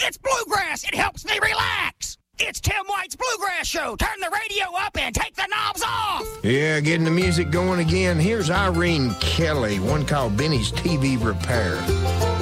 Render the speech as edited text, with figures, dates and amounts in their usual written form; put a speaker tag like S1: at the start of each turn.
S1: It's bluegrass. It helps me relax. It's Tim White's Bluegrass Show. Turn the radio up and take the knobs off.
S2: Yeah, getting the music going again. Here's Irene Kelly, one called Benny's TV Repair.